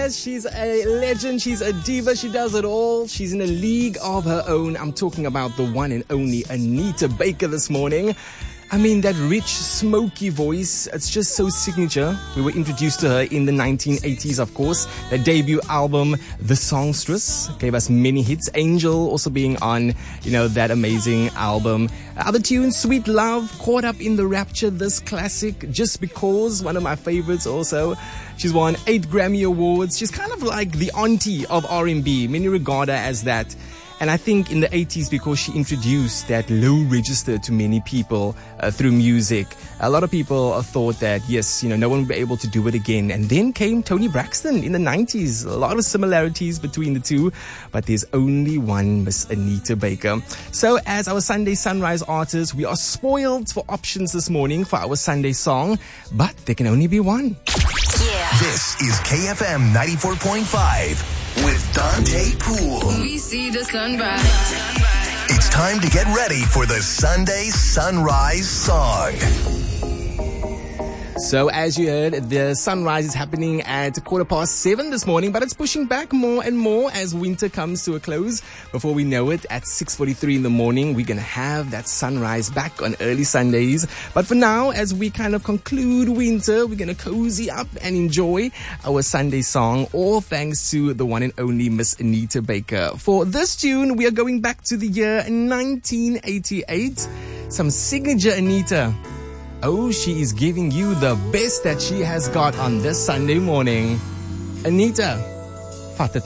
She's a legend, she's a diva, she does it all. She's in a league of her own. I'm talking about the one and only Anita Baker this morning. I mean, that rich, smoky voice, it's just so signature. We were introduced to her in the 1980s, of course. Her debut album, The Songstress, gave us many hits. Angel also being on, that amazing album. Other tunes, Sweet Love, Caught Up in the Rapture, this classic, Just Because, one of my favorites also. She's won 8 Grammy Awards. She's kind of like the auntie of R&B. Many regard her as that. And I think in the 80s, because she introduced that low register to many people through music, a lot of people thought that, yes, no one would be able to do it again. And then came Toni Braxton in the 90s. A lot of similarities between the two, but there's only one Miss Anita Baker. So as our Sunday Sunrise artists, we are spoiled for options this morning for our Sunday song, but there can only be one. Yeah. This is KFM 94.5. With Dante Poole. We see the sunrise. It's time to get ready for the Sunday Sunrise Song. So as you heard, the sunrise is happening at 7:15 this morning, but it's pushing back more and more as winter comes to a close. Before we know it, at 6:43 in the morning, we're going to have that sunrise back on early Sundays. But for now, as we kind of conclude winter, we're going to cozy up and enjoy our Sunday song, all thanks to the one and only Miss Anita Baker. For this tune, we are going back to the year 1988. Some signature Anita. Oh, she is giving you the best that she has got on this Sunday morning. Anita, vat het